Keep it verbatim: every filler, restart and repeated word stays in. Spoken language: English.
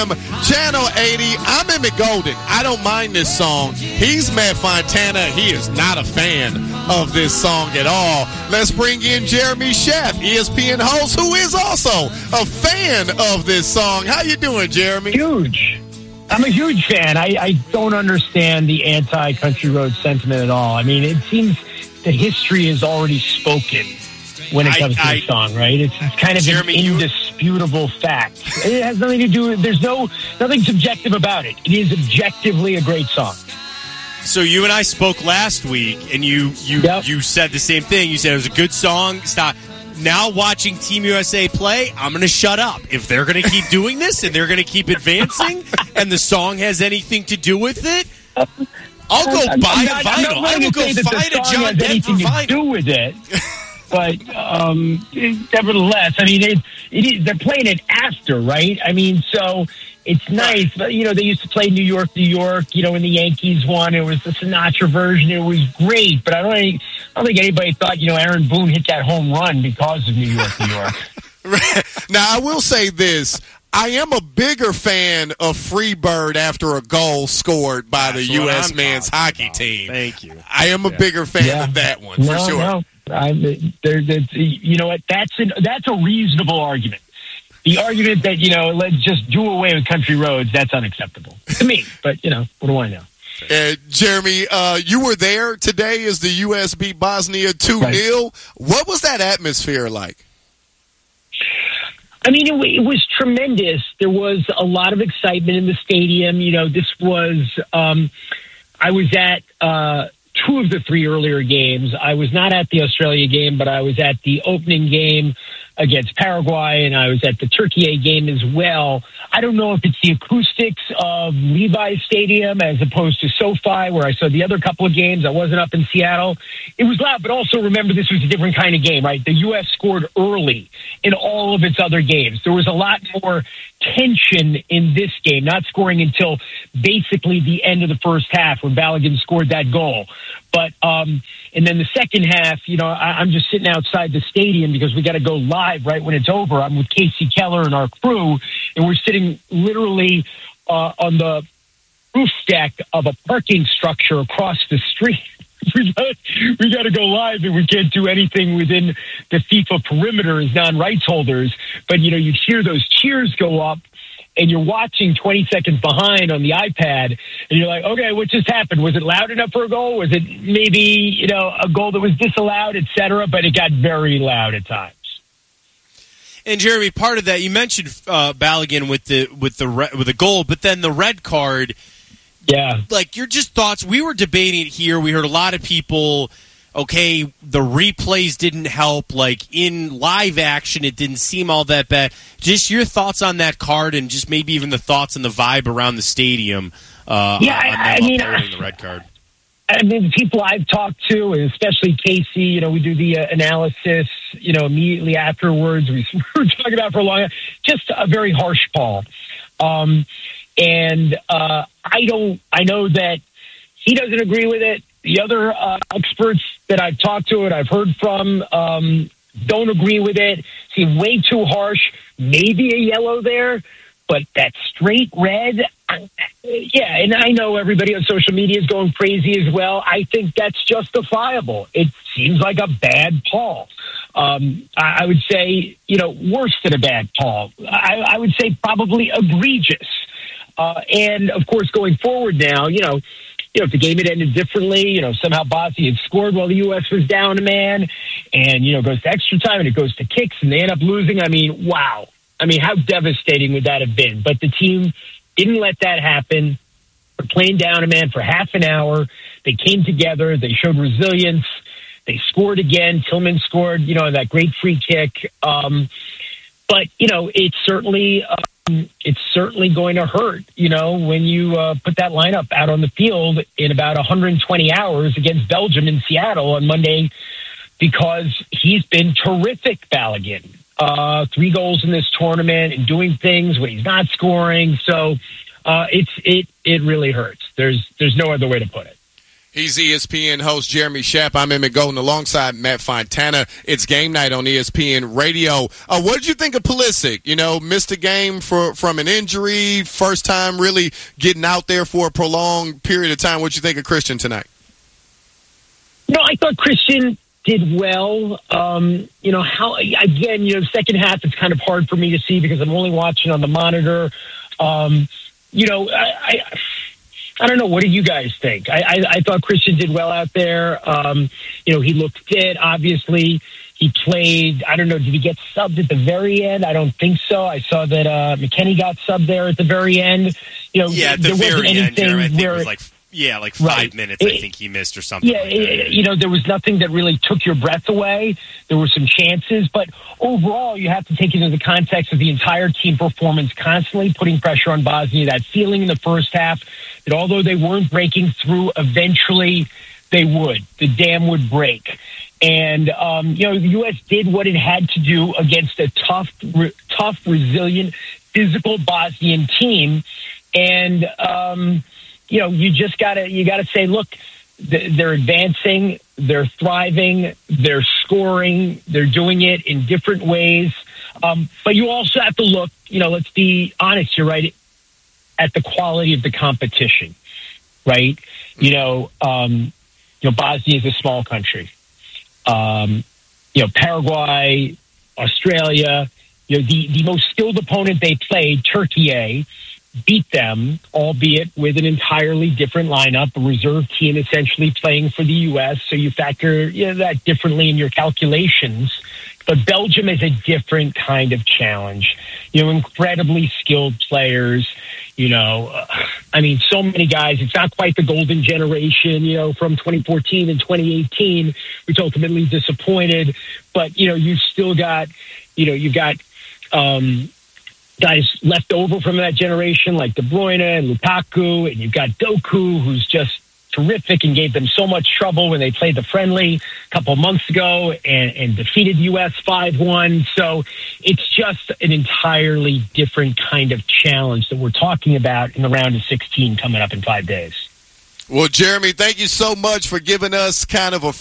Channel eighty, I'm Emmett Golden. I don't mind this song. He's Matt Fontana. He is not a fan of this song at all. Let's bring in Jeremy Sheff, E S P N host, who is also a fan of this song. How you doing, Jeremy? Huge. I'm a huge fan. I, I don't understand the anti-Country Road sentiment at all. I mean, it seems the history is already spoken when it comes I, to I, the song, right? It's, it's kind of Jeremy, an indisputable you... fact. It has nothing to do with, there's no, nothing subjective about it. It is objectively a great song. So you and I spoke last week, and you you, yep. you said the same thing. You said it was a good song. Stop. Now watching Team U S A play, I'm going to shut up. If they're going to keep doing this and they're going to keep advancing and the song has anything to do with it, I'll go I'm buy not, a vinyl. I will go find a John Denver vinyl. To do with it. But um, nevertheless, I mean, it, it is, they're playing it after, right? I mean, so it's nice. But, you know, they used to play New York, New York, you know, when the Yankees won. It was the Sinatra version. It was great. But I don't, I don't think anybody thought, you know, Aaron Boone hit that home run because of New York, New York. Now, I will say this. I am a bigger fan of Freebird after a goal scored by That's the U S I'm men's hockey about. team. Thank you. I am a yeah. bigger fan yeah. of that one, no, for sure. No. I, there, there, you know what? That's an, that's a reasonable argument. The argument that, you know, let's just do away with country roads, that's unacceptable to me. But, you know, what do I know? Uh, Jeremy, uh, you were there today as the U S beat Bosnia two nil. Right. What was that atmosphere like? I mean, it, it was tremendous. There was a lot of excitement in the stadium. You know, this was, um, I was at uh, two of the three earlier games. I was not at the Australia game, but I was at the opening game against Paraguay, and I was at the Turkey game as well. I don't know if it's the acoustics of Levi's Stadium as opposed to SoFi, where I saw the other couple of games. I wasn't up in Seattle. It was loud, but also remember this was a different kind of game, right? The U S scored early in all of its other games. There was a lot more tension in this game, not scoring until basically the end of the first half when Balogun scored that goal. But, um, and then the second half, you know, I, I'm just sitting outside the stadium because we got to go live right when it's over. I'm with Casey Keller and our crew, and we're sitting literally uh, on the roof deck of a parking structure across the street. we got, we got to go live, and we can't do anything within the FIFA perimeter as non-rights holders. But, you know, you'd hear those cheers go up, and you're watching twenty seconds behind on the iPad, and you're like, okay, what just happened? Was it loud enough for a goal? Was it maybe, you know, a goal that was disallowed, et cetera? But it got very loud at times. And Jeremy, part of that, you mentioned uh, Balogun with the with the re- with the goal, but then the red card. Yeah, like your just thoughts. We were debating it here. We heard a lot of people. Okay, the replays didn't help. Like in live action, it didn't seem all that bad. Just your thoughts on that card, and just maybe even the thoughts and the vibe around the stadium. Uh, yeah, on I, I them mean, upholding the red card. I mean, the people I've talked to, and especially Casey, you know, we do the uh, analysis, you know, immediately afterwards. We were talking about for a long time. Just a very harsh call. Um, and uh, I don't, I know that he doesn't agree with it. The other uh, experts that I've talked to and I've heard from um, don't agree with it. Seem way too harsh. Maybe a yellow there, but that straight red, I, yeah, and I know everybody on social media is going crazy as well. I think that's justifiable. It seems like a bad call. Um, I, I would say, you know, worse than a bad call. I, I would say probably egregious. Uh, and, of course, going forward now, you know, You know, if the game had ended differently, you know, somehow Bosnia had scored while the U S was down a man and, you know, goes to extra time and it goes to kicks and they end up losing. I mean, wow. I mean, how devastating would that have been? But the team didn't let that happen. They're playing down a man for half an hour. They came together. They showed resilience. They scored again. Tillman scored, you know, that great free kick. Um, but, you know, it's certainly... Uh, It's certainly going to hurt, you know, when you uh, put that lineup out on the field in about one hundred twenty hours against Belgium in Seattle on Monday, because he's been terrific, Balogun. Uh, three goals in this tournament and doing things when he's not scoring. So uh, it's it it really hurts. There's there's no other way to put it. He's E S P N host Jeremy Schaap. I'm Emmett Golden alongside Matt Fontana. It's game night on E S P N Radio. Uh, what did you think of Pulisic? You know, missed a game for from an injury, first time really getting out there for a prolonged period of time. What did you think of Christian tonight? No, I thought Christian did well. Um, you know, how again, you know, second half it's kind of hard for me to see because I'm only watching on the monitor. Um, you know, I, I I don't know. What do you guys think? I, I, I thought Christian did well out there. Um, you know, he looked fit, obviously. He played, I don't know, did he get subbed at the very end? I don't think so. I saw that uh, McKennie got subbed there at the very end. You know, yeah, at the there very wasn't end, anything I think where, it was like, yeah, like five right. minutes I think he missed or something. Yeah, like that. you know, there was nothing that really took your breath away. There were some chances, but overall, you have to take into the context of the entire team performance, constantly putting pressure on Bosnia, that feeling in the first half that although they weren't breaking through, eventually they would. The dam would break. And, um, you know, the U S did what it had to do against a tough, re- tough, resilient, physical Bosnian team. And, um, you know, you just gotta, you gotta say, look, they're advancing, they're thriving, they're scoring, they're doing it in different ways. Um, but you also have to look, you know, let's be honest, you're right, at the quality of the competition, right? You know, um, you know, Bosnia is a small country. Um, you know, Paraguay, Australia, you know, the, the most skilled opponent they played, Turkey, beat them, albeit with an entirely different lineup, a reserve team essentially playing for the U S. So you factor you know, that differently in your calculations. But Belgium is a different kind of challenge. You know, incredibly skilled players. You know, uh, I mean, so many guys. It's not quite the golden generation, you know, from twenty fourteen and twenty eighteen, which ultimately disappointed. But, you know, you've still got, you know, you've got um, guys left over from that generation like De Bruyne and Lukaku, and you've got Doku, who's just terrific and gave them so much trouble when they played the friendly a couple months ago and, and defeated U S five one. So it's just an entirely different kind of challenge that we're talking about in the round of sixteen coming up in five days. Well, Jeremy, thank you so much for giving us kind of a